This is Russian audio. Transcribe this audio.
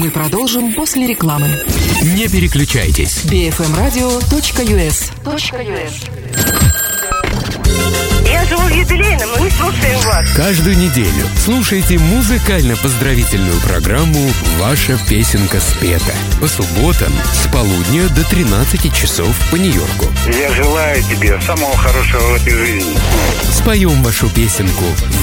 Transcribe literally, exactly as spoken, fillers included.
Мы продолжим после рекламы. Не переключайтесь. би эф эм радио точка ю эс. Я живу в юбилейном, мы не слушаем вас. Каждую неделю слушайте музыкально-поздравительную программу «Ваша песенка спета» по субботам с полудня до тринадцати часов по Нью-Йорку. Я желаю тебе самого хорошего в этой жизни. Споем вашу песенку